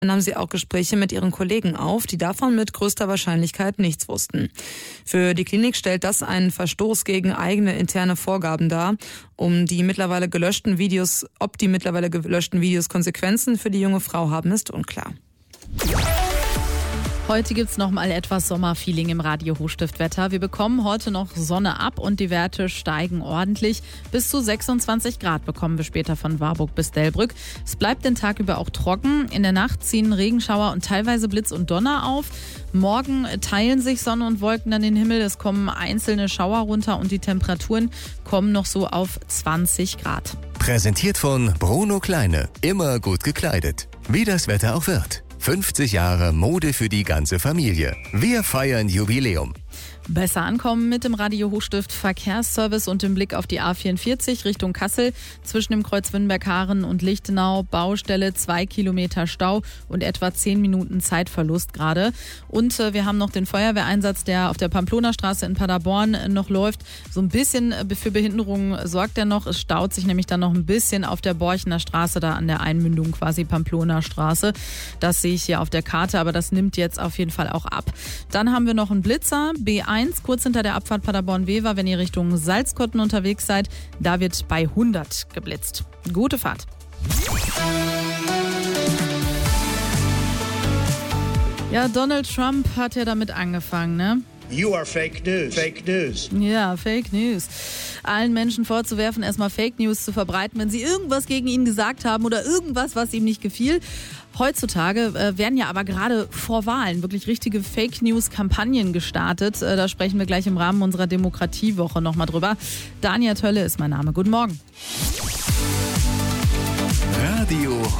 nahm sie auch Gespräche mit ihren Kollegen auf, die davon mit größter Wahrscheinlichkeit nichts wussten. Für die Klinik stellt das einen Verstoß gegen eigene interne Vorgaben dar. Ob die mittlerweile gelöschten Videos Konsequenzen für die junge Frau haben, ist unklar. Heute gibt's noch mal etwas Sommerfeeling im Radio Hochstift-Wetter. Wir bekommen heute noch Sonne ab und die Werte steigen ordentlich. Bis zu 26 Grad bekommen wir später von Warburg bis Delbrück. Es bleibt den Tag über auch trocken. In der Nacht ziehen Regenschauer und teilweise Blitz und Donner auf. Morgen teilen sich Sonne und Wolken an den Himmel. Es kommen einzelne Schauer runter und die Temperaturen kommen noch so auf 20 Grad. Präsentiert von Bruno Kleine. Immer gut gekleidet. Wie das Wetter auch wird. 50 Jahre Mode für die ganze Familie. Wir feiern Jubiläum. Besser ankommen mit dem Radio Hochstift Verkehrsservice und dem Blick auf die A44 Richtung Kassel. Zwischen dem Kreuz Wünnberg-Haaren und Lichtenau Baustelle 2 Kilometer Stau und etwa 10 Minuten Zeitverlust gerade. Und wir haben noch den Feuerwehreinsatz, der auf der Pamplona-Straße in Paderborn noch läuft. So ein bisschen für Behinderungen sorgt er noch. Es staut sich nämlich dann noch ein bisschen auf der Borchener Straße, da an der Einmündung quasi Pamplona-Straße. Das sehe ich hier auf der Karte, aber das nimmt jetzt auf jeden Fall auch ab. Dann haben wir noch einen Blitzer, B1, kurz hinter der Abfahrt Paderborn-Wever, wenn ihr Richtung Salzkotten unterwegs seid. Da wird bei 100 geblitzt. Gute Fahrt. Ja, Donald Trump hat ja damit angefangen, ne? You are fake news. Fake news. Ja, Fake News. Allen Menschen vorzuwerfen, erstmal Fake News zu verbreiten, wenn sie irgendwas gegen ihn gesagt haben oder irgendwas, was ihm nicht gefiel. Heutzutage werden ja aber gerade vor Wahlen wirklich richtige Fake News-Kampagnen gestartet. Da sprechen wir gleich im Rahmen unserer Demokratiewoche nochmal drüber. Dania Tölle ist mein Name. Guten Morgen. Radio